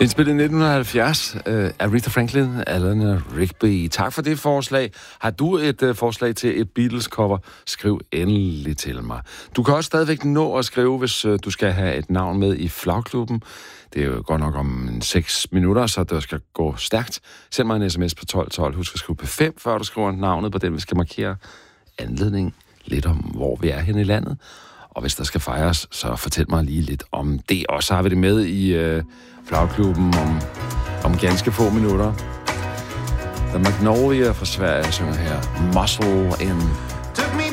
Indspillet i 1970 Aretha Franklin, Eleanor Rigby. Tak for det forslag. Har du et forslag til et Beatles-cover, skriv endelig til mig. Du kan også stadigvæk nå at skrive, hvis du skal have et navn med i Flagklubben. Det er jo godt nok om 6 minutter, så det skal gå stærkt. Send mig en sms på 1212. Husk at skrive P5, før du skriver navnet på den, vi skal markere anledning lidt om, hvor vi er henne i landet. Og hvis der skal fejres, så fortæl mig lige lidt om det. Og så har vi det med i Flagklubben om ganske få minutter. The Magnolia fra Sverige synger her Muscle in.